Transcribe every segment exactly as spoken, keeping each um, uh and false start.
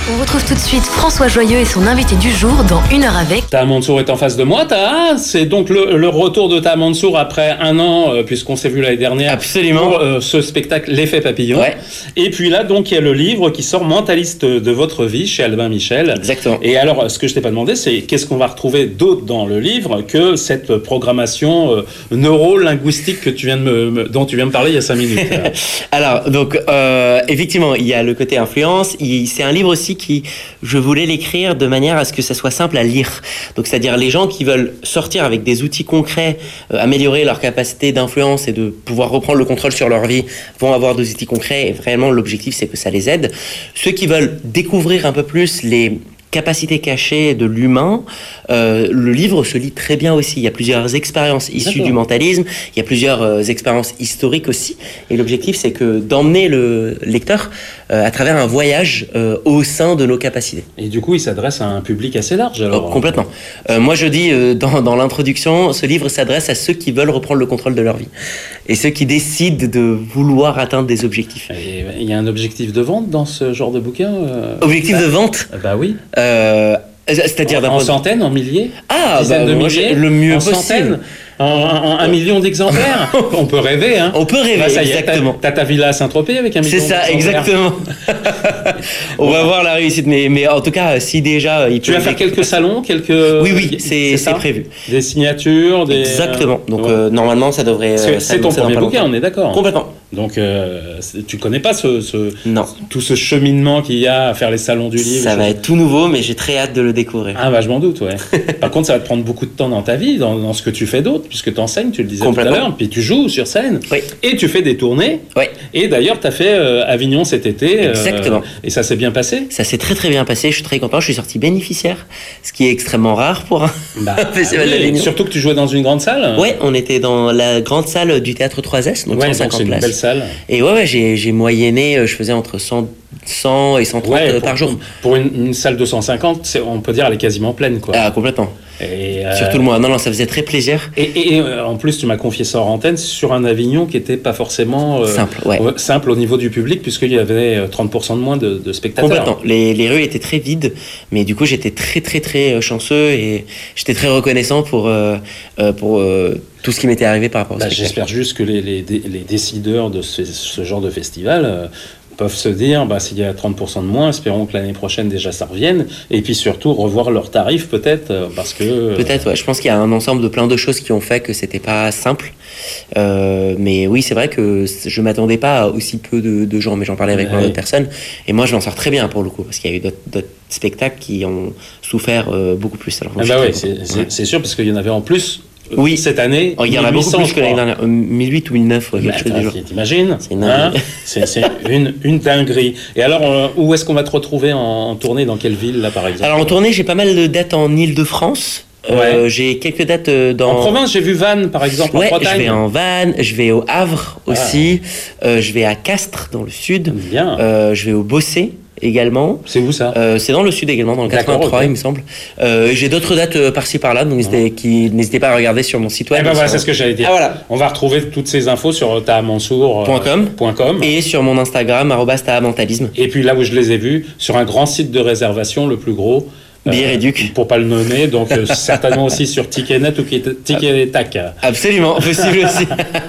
On retrouve tout de suite François Joyeux et son invité du jour dans Une heure avec. Taha Mansour est en face de moi. Taha, c'est donc le, le retour de Taha Mansour après un an, euh, puisqu'on s'est vu l'année dernière. Absolument. Pour euh, ce spectacle L'Effet Papillon. Ouais. Et puis là, donc, il y a le livre qui sort Mentaliste de votre vie chez Albin Michel. Exactement. Et alors, ce que je t'ai pas demandé, c'est qu'est-ce qu'on va retrouver d'autre dans le livre que cette programmation euh, neuro-linguistique que tu viens de me, me, dont tu viens de parler il y a cinq minutes. Alors, donc, euh, effectivement, il y a le côté influence. Il, c'est un livre aussi qui, je voulais l'écrire de manière à ce que ça soit simple à lire. Donc, c'est-à-dire les gens qui veulent sortir avec des outils concrets, euh, améliorer leur capacité d'influence et de pouvoir reprendre le contrôle sur leur vie, vont avoir des outils concrets. Et vraiment, l'objectif, c'est que ça les aide. Ceux qui veulent découvrir un peu plus les capacités cachées de l'humain, euh, le livre se lit très bien aussi. Il y a plusieurs expériences issues D'accord. du mentalisme, il y a plusieurs euh, expériences historiques aussi. Et l'objectif, c'est que d'emmener le lecteur euh, à travers un voyage euh, au sein de nos capacités. Et du coup, il s'adresse à un public assez large, alors. Oh, complètement. Euh, moi, je dis euh, dans, dans l'introduction, ce livre s'adresse à ceux qui veulent reprendre le contrôle de leur vie et ceux qui décident de vouloir atteindre des objectifs. Et il y a un objectif de vente dans ce genre de bouquin euh... Objectif bah, de vente Bah oui. Euh, c'est-à-dire en, en centaines, en milliers, ah, dizaines bah, de moi, milliers, le mieux en possible. Centaines, en, en, en un million d'exemplaires. On peut rêver, hein. On peut rêver, bah, ça exactement. Y est, t'as, t'as ta villa à Saint-Tropez avec un million d'exemplaires. C'est ça, exactement. On bon. va voir la réussite, mais, mais en tout cas, si déjà... Il tu vas faire quelques salons, quelques... Oui, oui, c'est, c'est, c'est prévu. Des signatures, des... Exactement. Donc, ouais. euh, normalement, ça devrait... C'est, c'est ton premier bouquin, on est d'accord. Complètement. Donc, euh, tu connais pas ce, ce, non. tout ce cheminement qu'il y a à faire les salons du livre. Ça va être tout nouveau, mais j'ai très hâte de le découvrir. Ah, bah, je m'en doute, ouais. Par contre, ça va te prendre beaucoup de temps dans ta vie, dans, dans ce que tu fais d'autre, puisque tu enseignes, tu le disais tout à l'heure, puis tu joues sur scène, oui. et tu fais des tournées. Oui. Et d'ailleurs, tu as fait euh, Avignon cet été. Exactement. Euh, et ça s'est bien passé? Ça s'est très très bien passé, je suis très content, je suis sorti bénéficiaire, ce qui est extrêmement rare pour un bah, festival oui, d'Avignon. Surtout que tu jouais dans une grande salle. Ouais, on était dans la grande salle du Théâtre trois S, donc ouais, cent cinquante donc c'est places. Une belle salle. Et ouais, ouais j'ai, j'ai moyenné, je faisais entre cent, cent et cent trente ouais, pour, par jour. Pour une, une salle de cent cinquante, c'est, on peut dire elle est quasiment pleine, quoi. Ah, complètement. Et euh... Surtout le mois. Non, non, ça faisait très plaisir. Et, et, et en plus, tu m'as confié ça en antenne sur un Avignon qui n'était pas forcément euh, simple, ouais. simple au niveau du public, puisqu'il y avait trente pour cent de moins de, de spectateurs. Complètement. Les, les rues étaient très vides, mais du coup, j'étais très, très, très chanceux et j'étais très reconnaissant pour, euh, pour euh, tout ce qui m'était arrivé par rapport au bah, spectacle. J'espère juste que les, les, les décideurs de ce, ce genre de festival euh, peuvent se dire, bah, s'il y a trente pour cent de moins, espérons que l'année prochaine déjà ça revienne, et puis surtout revoir leurs tarifs peut-être, parce que... Euh... Peut-être, ouais. Je pense qu'il y a un ensemble de plein de choses qui ont fait que c'était pas simple, euh, mais oui, c'est vrai que je m'attendais pas à aussi peu de, de gens, mais j'en parlais avec plein ouais. d'autres personnes, et moi je m'en sors très bien pour le coup, parce qu'il y a eu d'autres, d'autres spectacles qui ont souffert euh, beaucoup plus. Alors, ah bah oui, c'est, c'est, ouais. c'est sûr, parce qu'il y en avait en plus... Oui, cette année, oh, il y en a beaucoup plus que l'année dernière, mille huit ou mille neuf, ouais, quelque chose du genre. T'imagines? C'est, une, hein c'est, c'est une, une dinguerie. Et alors, euh, où est-ce qu'on va te retrouver en, en tournée? Dans quelle ville, là, par exemple? Alors, en tournée, j'ai pas mal de dates en Île-de-France. Ouais. Euh, j'ai quelques dates dans... En province, j'ai vu Vannes, par exemple, ouais, en Bretagne. Je vais en Vannes, je vais au Havre aussi, ah. euh, je vais à Castres, dans le sud. Bien. Euh, je vais au Bossé également. C'est où ça? euh, C'est dans le sud également, dans le quatre-vingt-trois, okay. il me semble. Euh, j'ai d'autres dates euh, par-ci par-là, donc n'hésitez, qui, n'hésitez pas à regarder sur mon site web. Eh ben voilà, c'est ce que j'allais dire. Ah, voilà. On va retrouver toutes ces infos sur taha mansour point com et sur mon Instagram, arobase taha mentalisme. Et puis là où je les ai vus, sur un grand site de réservation, le plus gros. Billet réduc. Euh, pour pas le nommer, donc euh, certainement aussi sur Ticketnet ou Ticket Tac. Absolument, possible aussi.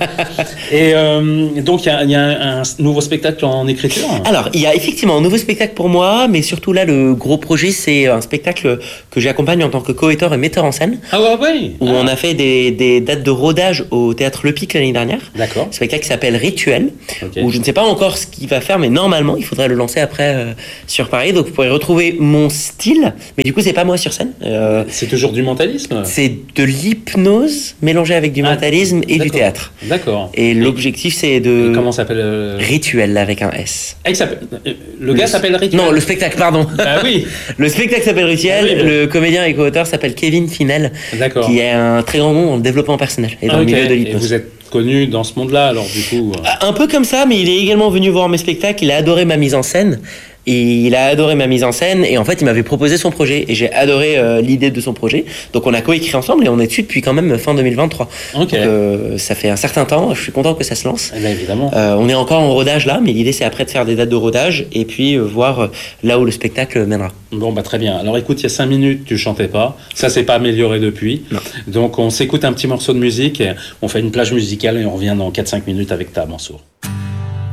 Et euh, donc il y, y a un, un nouveau spectacle en écriture. Alors il y a effectivement un nouveau spectacle pour moi, mais surtout là le gros projet c'est un spectacle que j'accompagne en tant que co-auteur et metteur en scène. Ah ouais, ouais. Où ah. on a fait des, des dates de rodage au Théâtre Le Pic l'année dernière. D'accord. Un spectacle qui s'appelle Rituel, okay. Où je ne sais pas encore ce qu'il va faire, mais normalement il faudrait le lancer après euh, sur Paris. Donc vous pourrez retrouver mon style, mais du coup, c'est pas moi sur scène. Euh, c'est toujours du mentalisme? C'est de l'hypnose mélangée avec du ah, mentalisme et d'accord. du théâtre. D'accord. Et, et l'objectif, c'est de... Comment s'appelle euh... Rituel, avec un S. Ah, il s'appelle... Le gars le... s'appelle Rituel? Non, le spectacle, pardon. Ah oui. Le spectacle s'appelle Rituel. Ah, oui, bon. Le comédien et co-auteur s'appelle Kevin Finel. D'accord. Qui est un très grand nom dans le développement personnel et dans ah, le okay. milieu de l'hypnose. Et vous êtes connu dans ce monde-là, alors du coup... Un peu comme ça, mais il est également venu voir mes spectacles. Il a adoré ma mise en scène. Et il a adoré ma mise en scène et en fait il m'avait proposé son projet et j'ai adoré euh, l'idée de son projet. Donc on a coécrit ensemble et on est dessus depuis quand même fin deux mille vingt-trois. Ok. Donc, euh, ça fait un certain temps, je suis content que ça se lance. Eh bien, évidemment. Euh, on est encore en rodage là, mais l'idée c'est après de faire des dates de rodage et puis euh, voir euh, là où le spectacle mènera. Bon, bah très bien. Alors écoute, il y a cinq minutes, tu chantais pas. Ça s'est pas amélioré depuis. Non. Donc on s'écoute un petit morceau de musique, on fait une plage musicale et on revient dans quatre cinq minutes avec ta Mansour.